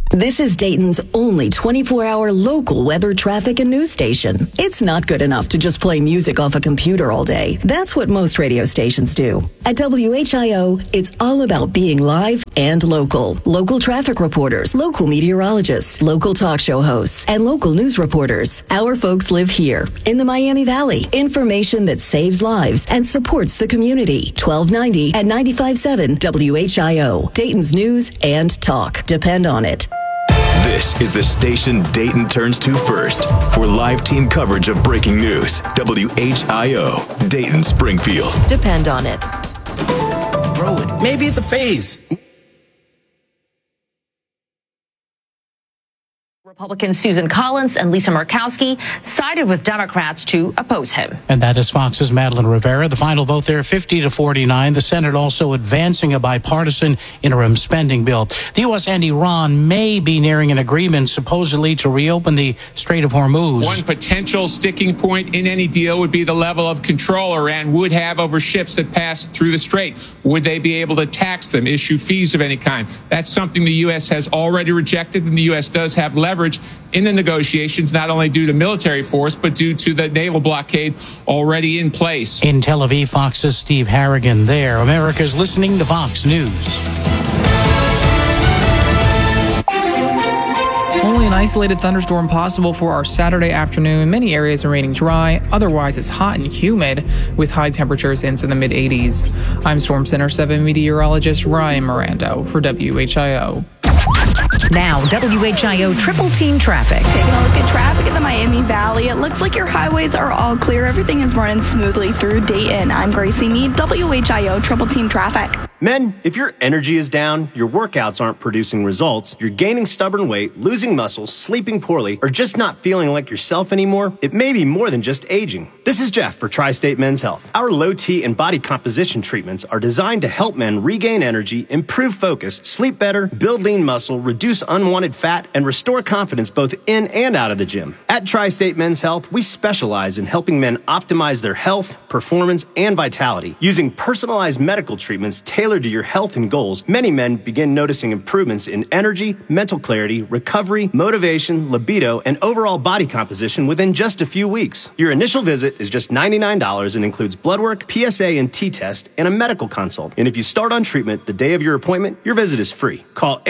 This is Dayton's only 24-hour local weather, traffic, and news station. It's not good enough to just play music off a computer all day. That's what most radio stations do. At WHIO, it's all about being live and local. Local traffic reporters, local meteorologists, local talk show hosts, and local news reporters. Our folks live here in the Miami Valley. Information that saves lives and supports the community. 1290 at 95.7 WHIO. Dayton's news and talk. Depend on it. This is the station Dayton turns to first for live team coverage of breaking news. WHIO, Dayton Springfield. Depend on it. Grow it. Maybe it's a phase. Republicans Susan Collins and Lisa Murkowski sided with Democrats to oppose him. And that is Fox's Madeline Rivera. The final vote there, 50-49. The Senate also advancing a bipartisan interim spending bill. The U.S. and Iran may be nearing an agreement, supposedly, to reopen the Strait of Hormuz. One potential sticking point in any deal would be the level of control Iran would have over ships that pass through the strait. Would they be able to tax them, issue fees of any kind? That's something the U.S. has already rejected, and the U.S. does have leverage in the negotiations, not only due to military force, but due to the naval blockade already in place. In Tel Aviv, Fox's Steve Harrigan there. America's listening to Fox News. Only an isolated thunderstorm possible for our Saturday afternoon. Many areas remaining dry. Otherwise, it's hot and humid with high temperatures into the mid-80s. I'm Storm Center 7 meteorologist Ryan Mirando for WHIO. Now, WHIO Triple Team Traffic. Taking a look at traffic in the Miami Valley. It looks like your highways are all clear. Everything is running smoothly through Dayton. I'm Gracie Mead, WHIO Triple Team Traffic. Men, if your energy is down, your workouts aren't producing results, you're gaining stubborn weight, losing muscle, sleeping poorly, or just not feeling like yourself anymore, it may be more than just aging. This is Jeff for Tri-State Men's Health. Our low T and body composition treatments are designed to help men regain energy, improve focus, sleep better, build lean muscle, reduce unwanted fat, and restore confidence both in and out of the gym. At Tri-State Men's Health, we specialize in helping men optimize their health, performance, and vitality. Using personalized medical treatments tailored to your health and goals, many men begin noticing improvements in energy, mental clarity, recovery, motivation, libido, and overall body composition within just a few weeks. Your initial visit is just $99 and includes blood work, PSA and T-test, and a medical consult. And if you start on treatment the day of your appointment, your visit is free. Call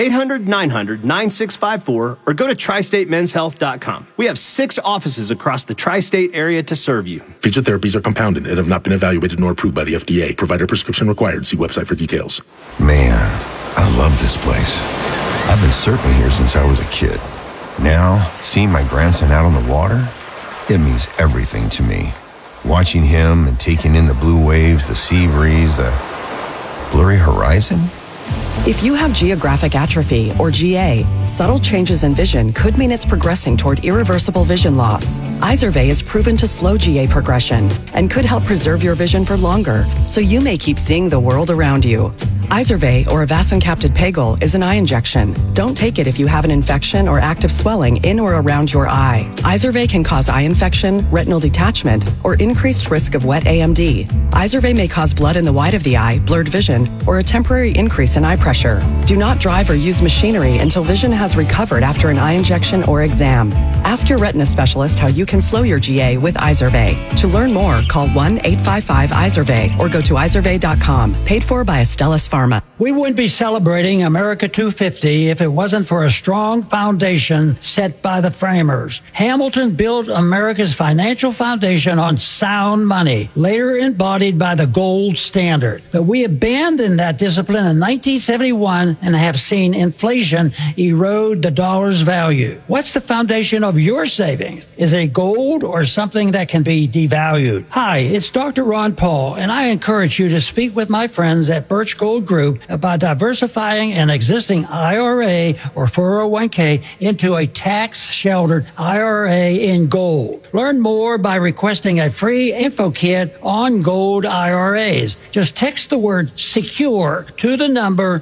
800-900-9654 or go to tristatemenshealth.com. We have 6 offices across the tri-state area to serve you. Featured therapies are compounded and have not been evaluated nor approved by the FDA. Provider prescription required. See website for details. Man, I love this place. I've been surfing here since I was a kid. Now, seeing my grandson out on the water, it means everything to me. Watching him and taking in the blue waves, the sea breeze, the blurry horizon. If you have geographic atrophy, or GA, subtle changes in vision could mean it's progressing toward irreversible vision loss. Izervay is proven to slow GA progression and could help preserve your vision for longer, so you may keep seeing the world around you. Izervay, or avacincaptad pegol, is an eye injection. Don't take it if you have an infection or active swelling in or around your eye. Izervay can cause eye infection, retinal detachment, or increased risk of wet AMD. Izervay may cause blood in the white of the eye, blurred vision, or a temporary increase in eye pressure. Do not drive or use machinery until vision has recovered after an eye injection or exam. Ask your retina specialist how you can slow your GA with Izervay. To learn more, call 1-855-IZERVAY or go to izervay.com. Paid for by Astellas Pharma. We wouldn't be celebrating America 250 if it wasn't for a strong foundation set by the framers. Hamilton built America's financial foundation on sound money, later embodied by the gold standard. But we abandoned that discipline in 1971 and have seen inflation erode the dollar's value. What's the foundation of your savings? Is it gold or something that can be devalued? Hi, it's Dr. Ron Paul, and I encourage you to speak with my friends at Birch Gold Group about diversifying an existing IRA or 401k into a tax-sheltered IRA in gold. Learn more by requesting a free info kit on gold IRAs. Just text the word SECURE to the number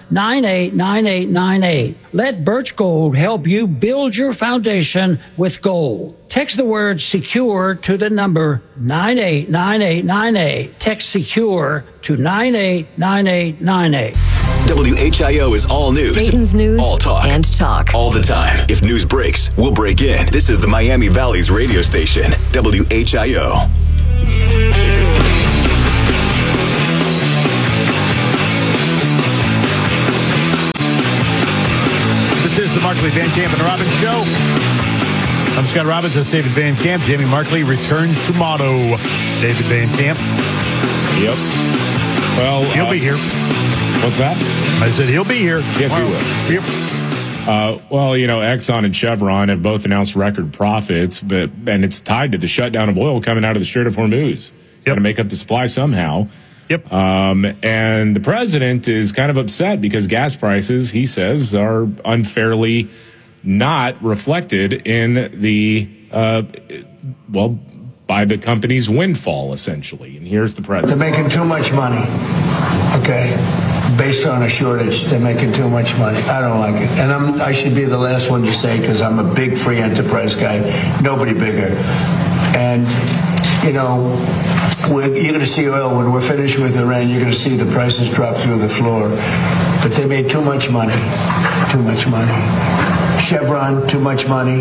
989898. Let Birch Gold help you build your foundation with gold. Text the word SECURE to the number 989898. Text SECURE to 989898. WHIO is all news. Dayton's news all talk. And talk. All the time. If news breaks, we'll break in. This is the Miami Valley's radio station, WHIO. This is the Markley, Van Camp, and Robbins Show. I'm Scott Robbins. That's David Van Camp. Jamie Markley returns tomorrow. David Van Camp. Yep. Well, he'll be here. What's that? I said he'll be here. Yes, he will. Yep. Well, Exxon and Chevron have both announced record profits, and it's tied to the shutdown of oil coming out of the Strait of Hormuz. Got to make up the supply somehow. Yep. And the president is kind of upset because gas prices, he says, are unfairly not reflected in the, by the company's windfall, essentially. And here's the president. They're making too much money. Okay. Based on a shortage, they're making too much money. I don't like it. And I should be the last one to say, because I'm a big free enterprise guy. Nobody bigger. And, you're going to see oil when we're finished with Iran. You're going to see the prices drop through the floor. But they made too much money. Too much money. Chevron, too much money.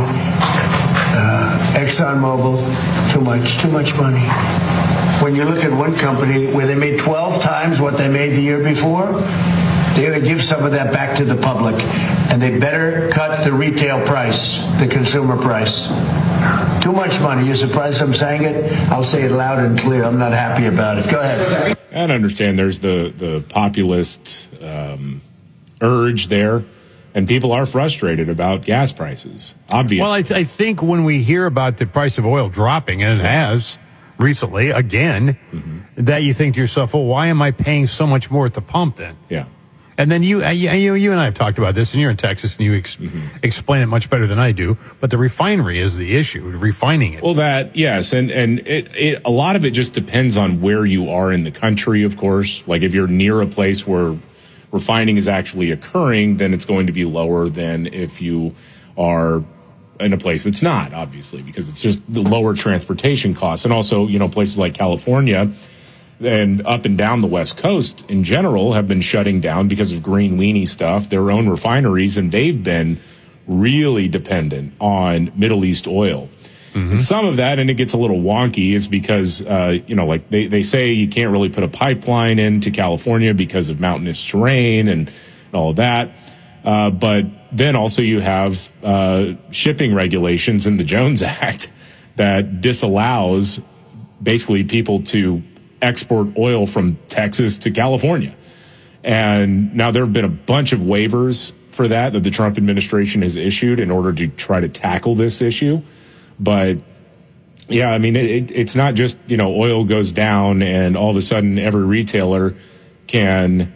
ExxonMobil, too much money. When you look at one company where they made 12 times what they made the year before, they're going to give some of that back to the public. And they better cut the retail price, the consumer price. Too much money. You're surprised I'm saying it? I'll say it loud and clear. I'm not happy about it. Go ahead. I understand there's the populist urge there, and people are frustrated about gas prices, obviously. Well, I think when we hear about the price of oil dropping, and it has recently, again, that you think to yourself, well, why am I paying so much more at the pump then? Yeah. And then you and I have talked about this, and you're in Texas, and you explain it much better than I do. But the refinery is the issue, refining it. Well, yes, and it a lot of it just depends on where you are in the country, of course. Like if you're near a place where refining is actually occurring, then it's going to be lower than if you are in a place that's not, obviously, because it's just the lower transportation costs. And also, places like California and up and down the West Coast in general have been shutting down because of green weenie stuff, their own refineries, and they've been really dependent on Middle East oil. And some of that, and it gets a little wonky, is because, like they say you can't really put a pipeline into California because of mountainous terrain and all of that. But then also you have shipping regulations in the Jones Act that disallows basically people to export oil from Texas to California. And now there have been a bunch of waivers for that the Trump administration has issued in order to try to tackle this issue. But yeah, I mean, it's not just, oil goes down and all of a sudden every retailer can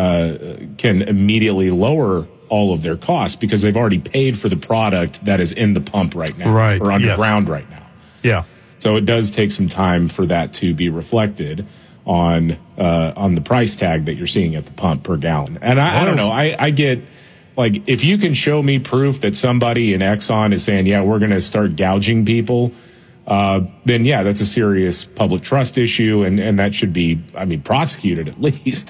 immediately lower all of their costs because they've already paid for the product that is in the pump right now, right, or underground right now. Yeah. So it does take some time for that to be reflected on the price tag that you're seeing at the pump per gallon. And I don't know. I get, like, if you can show me proof that somebody in Exxon is saying, yeah, we're going to start gouging people, then yeah, that's a serious public trust issue, and that should be, prosecuted at least.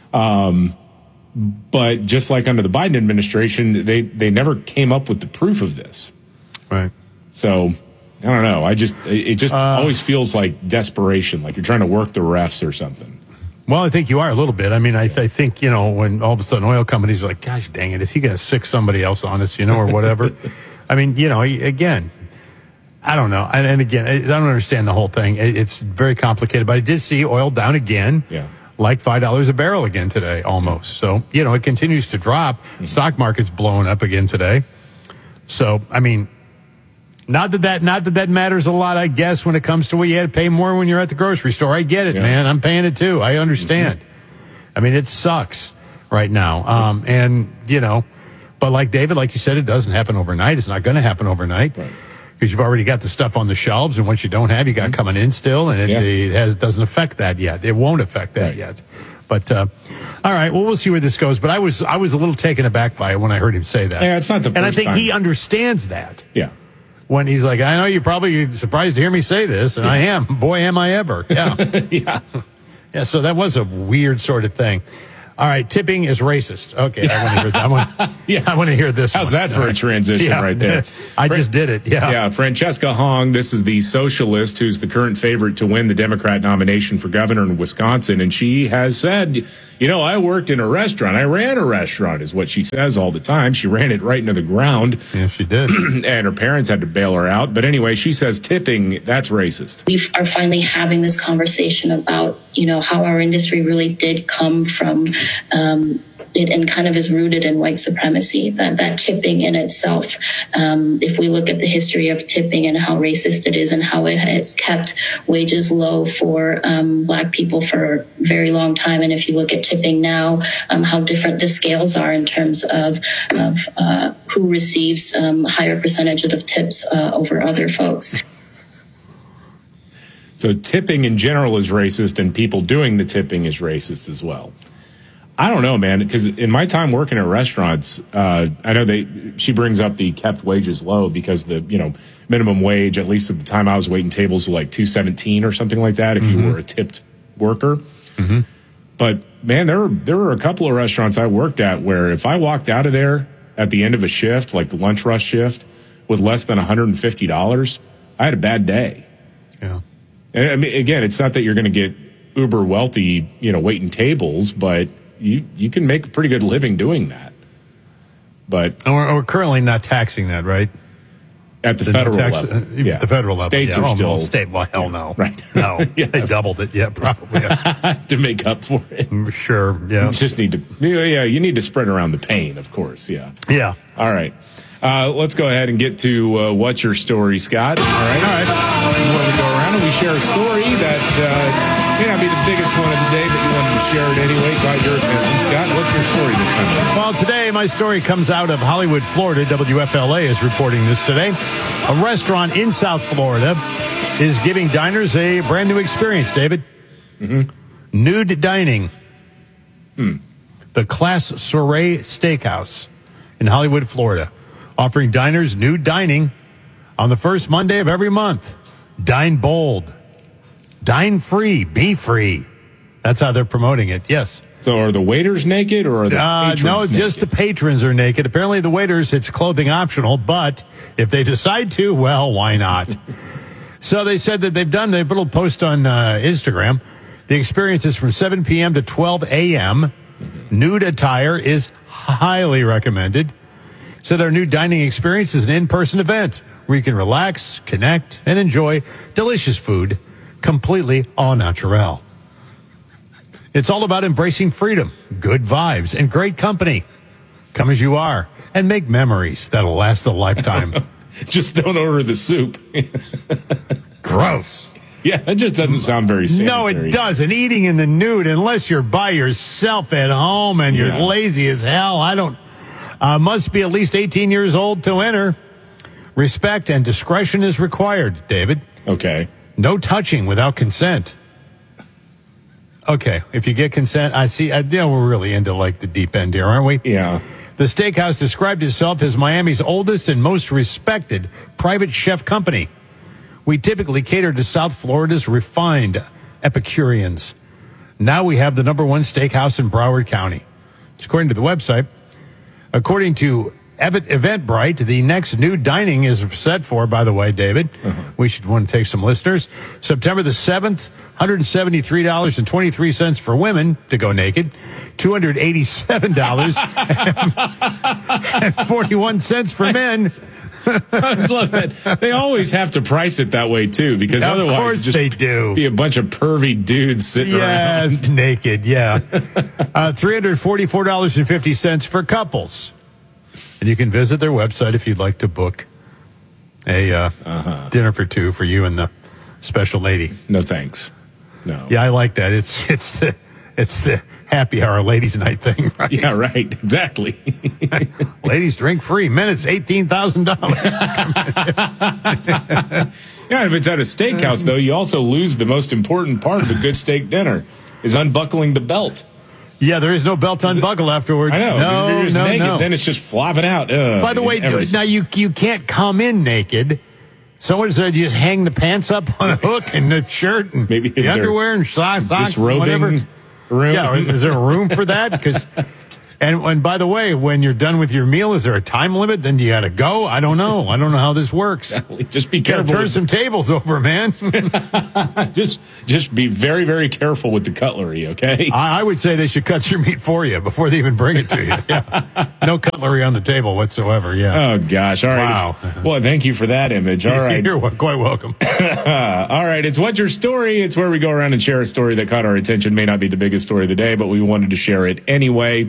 But just like under the Biden administration, they never came up with the proof of this. Right. So I don't know. It just always feels like desperation, like you're trying to work the refs or something. Well, I think you are a little bit. I mean, I think, when all of a sudden oil companies are like, gosh dang it, is he going to sick somebody else on us, or whatever? I mean, again, I don't know. And again, I don't understand the whole thing. It's very complicated, but I did see oil down again. Yeah. Like $5 a barrel again today, almost. So, it continues to drop. Stock market's blowing up again today. So, I mean, not that matters a lot, I guess, when it comes to what you had to pay more when you're at the grocery store. I get it, man. I'm paying it too. I understand. I mean, it sucks right now. But like David, like you said, it doesn't happen overnight. It's not going to happen overnight. Right. Because you've already got the stuff on the shelves, and what you don't have, you got coming in still, and it doesn't affect that yet. It won't affect that yet. But all right, well, we'll see where this goes. But I was a little taken aback by it when I heard him say that. Yeah, it's not the first time. And I think he understands that. Yeah. When he's like, I know you're probably surprised to hear me say this, and I am. Boy, am I ever. Yeah. Yeah. So that was a weird sort of thing. All right, tipping is racist. Okay, I want to hear that. I want to hear this. How's one. that for a transition right there? I just did it. Yeah. Yeah. Francesca Hong, this is the socialist who's the current favorite to win the Democrat nomination for governor in Wisconsin. And she has said, I worked in a restaurant. I ran a restaurant is what she says all the time. She ran it right into the ground. Yeah, she did. And her parents had to bail her out. But anyway, she says tipping, that's racist. We are finally having this conversation about, how our industry really did come from it and kind of is rooted in white supremacy, that tipping in itself. If we look at the history of tipping and how racist it is and how it has kept wages low for Black people for a very long time. And if you look at tipping now, how different the scales are in terms of who receives higher percentage of tips over other folks. So tipping in general is racist, and people doing the tipping is racist as well. I don't know, man, because in my time working at restaurants, I know she brings up the kept wages low because the minimum wage, at least at the time I was waiting tables, was like $2.17 or something like that if you were a tipped worker. Mm-hmm. But man, there were a couple of restaurants I worked at where if I walked out of there at the end of a shift, like the lunch rush shift, with less than $150, I had a bad day. Yeah. I mean, again, it's not that you're going to get uber wealthy, waiting tables, but you can make a pretty good living doing that. But and we're currently not taxing that, right? At the federal level. The federal level. States are still. State, well, hell no. Right. No. They doubled it. Yeah, probably. Yeah. To make up for it. Sure. Yeah. You just need to, you need to spread around the pain, of course. Yeah. Yeah. All right. Let's go ahead and get to what's your story, Scott. All right. Where we go around and we share a story that may not be the biggest one of the day, but you wanted to share it anyway. Got your attention, Scott. What's your story this time? Well, today my story comes out of Hollywood, Florida. WFLA is reporting this today. A restaurant in South Florida is giving diners a brand new experience, David. Mm-hmm. Nude dining. The Class Soiree Steakhouse in Hollywood, Florida, offering diners nude dining on the first Monday of every month. Dine bold. Dine free. Be free. That's how they're promoting it. Yes. So are the waiters naked or are the patrons no, naked? Just the patrons are naked. Apparently the waiters, it's clothing optional, but if they decide to, well, why not? So they said that they've done a little post on Instagram. The experience is from 7 p.m. to 12 a.m. Nude attire is highly recommended. So their new dining experience is an in-person event where you can relax, connect, and enjoy delicious food completely au naturel. It's all about embracing freedom, good vibes, and great company. Come as you are and make memories that'll last a lifetime. Just don't order the soup. Gross. Yeah, that just doesn't sound very sanitary. No, it doesn't. Eating in the nude, unless you're by yourself at home and you're lazy as hell. Must be at least 18 years old to enter. Respect and discretion is required, David. Okay. No touching without consent. Okay, if you get consent, I see. We're really into like the deep end here, aren't we? Yeah. The steakhouse described itself as Miami's oldest and most respected private chef company. We typically cater to South Florida's refined Epicureans. Now we have the #1 steakhouse in Broward County. It's according to the website. According to Eventbrite, the next nude dining is set for, by the way, David, we should want to take some listeners, September the 7th, $173.23 for women to go naked, $287.41 for men. I just love that. They always have to price it that way, too, because otherwise just they do. Be a bunch of pervy dudes sitting around. Yes, naked, yeah. $344.50 for couples. And you can visit their website if you'd like to book a dinner for two for you and the special lady. No thanks. No. Yeah, I like that. It's the happy hour ladies' night thing, right? Yeah, right. Exactly. Ladies drink free. Men, it's $18,000. Yeah, if it's at a steakhouse, though, you also lose the most important part of a good steak dinner is unbuckling the belt. Yeah, there is no belt to unbuckle afterwards. I know. No, you're just naked. No. Then it's just flopping out. By the way, now you can't come in naked. So what is that? You just hang the pants up on a hook and the shirt and maybe the underwear and socks, disrobing. whatever. room? Yeah, is there a room for that? Because, and by the way, when you're done with your meal, is there a time limit? Then you got to go? I don't know. I don't know how this works. Just be careful. Turn some tables over, man. just be very, very careful with the cutlery, okay? I would say they should cut your meat for you before they even bring it to you. Yeah. No cutlery on the table whatsoever, yeah. Oh, gosh. All right. Wow. Well, thank you for that image. All right. You're quite welcome. All right. It's What's Your Story? It's where we go around and share a story that caught our attention. May not be the biggest story of the day, but we wanted to share it anyway.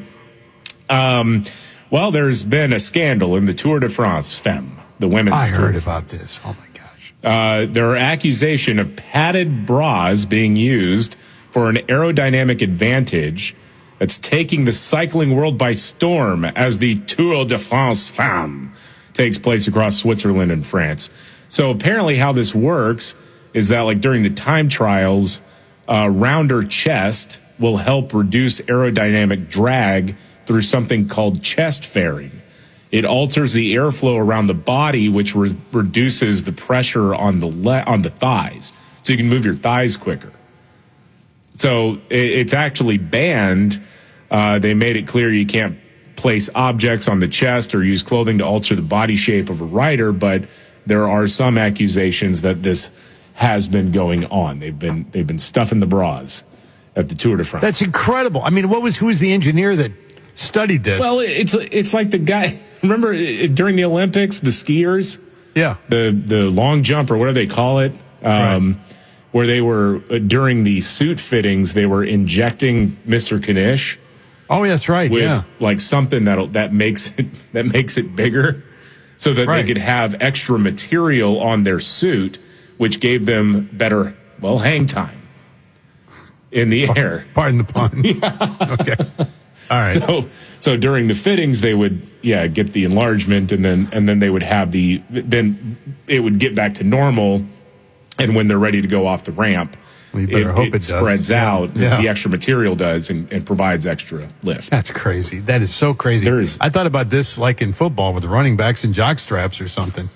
Well, there's been a scandal in the Tour de France Femme, the women's I Tour heard de about France. this. Oh, my gosh. There are accusations of padded bras being used for an aerodynamic advantage that's taking the cycling world by storm as the Tour de France Femme takes place across Switzerland and France. So apparently how this works is that, like, during the time trials, rounder chest will help reduce aerodynamic drag through something called chest fairing. It alters the airflow around the body, which reduces the pressure on the thighs, so you can move your thighs quicker. So it's actually banned. They made it clear you can't place objects on the chest or use clothing to alter the body shape of a rider, but there are some accusations that this has been going on. They've been stuffing the bras at the Tour de France. That's incredible. I mean, who was the engineer that studied this? Well, it's like the guy. Remember during the Olympics, the skiers, yeah, the long jump or whatever they call it, right. where they were during the suit fittings, they were injecting Mr. Kanish. Oh, that's right. With yeah, like something that makes it bigger, so that right. they could have extra material on their suit, which gave them better hang time in the air. Pardon the pun. Yeah. Okay. All right. So during the fittings, they would get the enlargement, and then they would have then it would get back to normal, and when they're ready to go off the ramp, it spreads out. Yeah. The extra material does and provides extra lift. That's crazy. That is so crazy. I thought about this like in football with running backs and jock straps or something.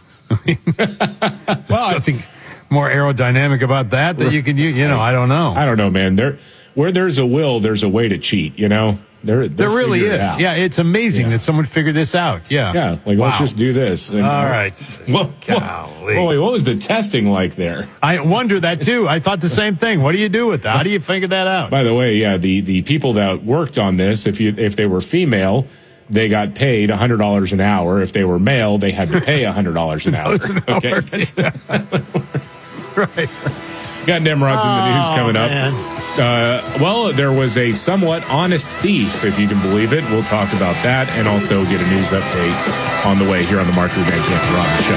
Something more aerodynamic about that you can use. I don't know. I don't know, man. Where there's a will, there's a way to cheat, There really is. Yeah, it's amazing that someone figured this out. Yeah. Yeah, let's just do this. And, all right. Golly. What was the testing like there? I wonder that, too. I thought the same thing. What do you do with that? How do you figure that out? By the way, the people that worked on this, if they were female, they got paid $100 an hour. If they were male, they had to pay $100 an hour. Okay. Right. Got Nimrods in the news coming up. There was a somewhat honest thief, if you can believe it. We'll talk about that and also get a news update on the way here on the Mark Ruban Campbell Show.